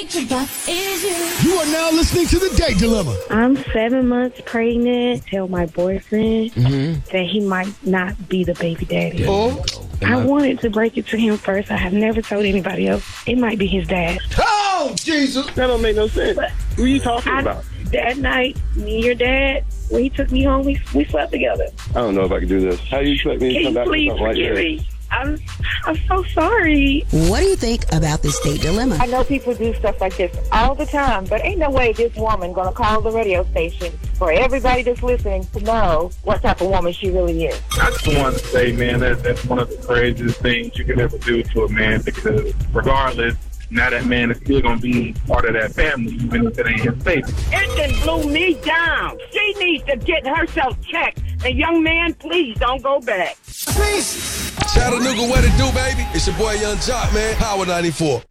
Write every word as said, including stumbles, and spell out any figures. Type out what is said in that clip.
You are now listening to The Date Dilemma. I'm seven months pregnant. Tell my boyfriend mm-hmm. that he might not be the baby daddy. Oh. I wanted to break it to him first. I have never told anybody else. It might be his dad. Oh, Jesus. That don't make no sense. But who are you talking I, about? That night, me and your dad, when he took me home, we, we slept together. I don't know if I can do this. How do you expect me to Can come you back with please something like forgive this? me? I'm, I'm so sorry. What do you think about this date dilemma? I know people do stuff like this all the time, but ain't no way this woman gonna call the radio station for everybody that's listening to know what type of woman she really is. I just want to say, man, that that's one of the craziest things you could ever do to a man, because regardless, now that man is still going to be part of that family, even if it ain't his baby. It done blew me down. She needs to get herself checked. And young man, please don't go back. Peace. Chattanooga, what it do, baby? It's your boy Young Jock, man. Power ninety-four.